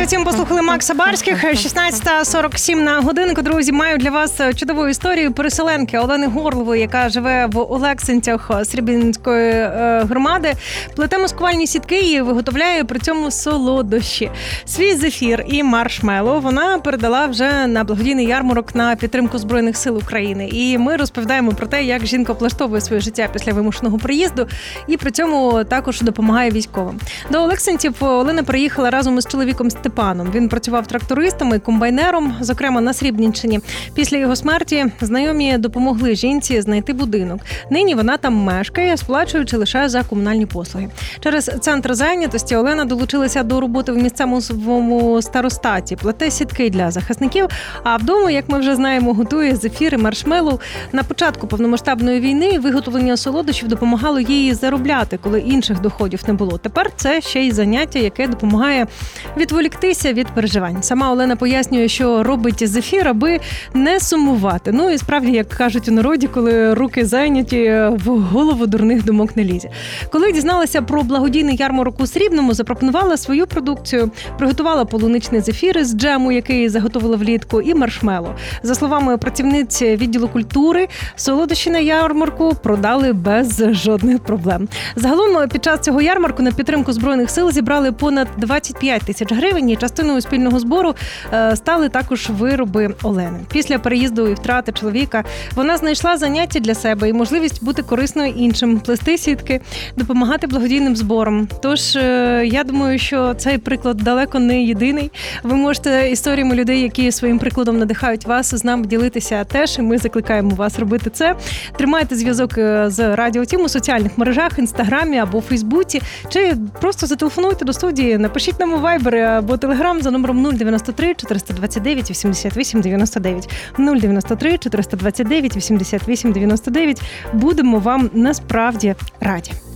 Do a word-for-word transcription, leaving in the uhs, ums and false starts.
Радіо Тім послухали Макса Барських. шістнадцята сорок сім на годинку. Друзі, маю для вас чудову історію переселенки Олени Горлової, яка живе в Олексинцях Срібненської громади. Плете маскувальні сітки і виготовляє при цьому солодощі. Свій зефір і маршмеллоу вона передала вже на благодійний ярмарок на підтримку Збройних сил України. І ми розповідаємо про те, як жінка облаштовує своє життя після вимушеного приїзду і при цьому також допомагає військовим. До Олексинців Олена приїхала разом із чоловіком Степаном. Він працював трактористом і комбайнером, зокрема на Срібненщині. Після його смерті знайомі допомогли жінці знайти будинок. Нині вона там мешкає, сплачуючи лише за комунальні послуги. Через центр зайнятості Олена долучилася до роботи в місцевому старостаті, плете сітки для захисників, а вдома, як ми вже знаємо, готує зефір і маршмеллоу. На початку повномасштабної війни виготовлення солодощів допомагало їй заробляти, коли інших доходів не було. Тепер це ще й заняття, яке допомагає відволіктися від переживань. Сама Олена пояснює, що робить зефір, аби не сумувати. Ну і справді, як кажуть у народі, коли руки зайняті, в голову дурних думок не лізе. Коли дізналася про благодійний ярмарок у Срібному, запропонувала свою продукцію, приготувала полуничний зефір із джему, який заготовила влітку, і маршмеллоу. За словами працівниць відділу культури, солодощі на ярмарку продали без жодних проблем. Загалом під час цього ярмарку на підтримку Збройних сил зібрали понад двадцять п'ять тисяч гривень, і частиною спільного збору стали також вироби Олени. Після переїзду і втрати чоловіка вона знайшла заняття для себе і можливість бути корисною іншим, плести сітки, допомагати благодійним зборам. Тож, я думаю, що цей приклад далеко не єдиний. Ви можете історіями людей, які своїм прикладом надихають вас, з нами ділитися теж, і ми закликаємо вас робити це. Тримайте зв'язок з Радіо Тім у соціальних мережах, Інстаграмі або Фейсбуці, чи просто зателефонуйте до студії, напишіть нам у Вайбер або Телеграм за номером нуль дев'яносто три чотириста двадцять дев'ять вісімдесят вісім дев'яносто дев'ять. нуль дев'яносто три чотириста двадцять дев'ять вісімдесят вісім дев'яносто дев'ять. Будемо вам насправді раді.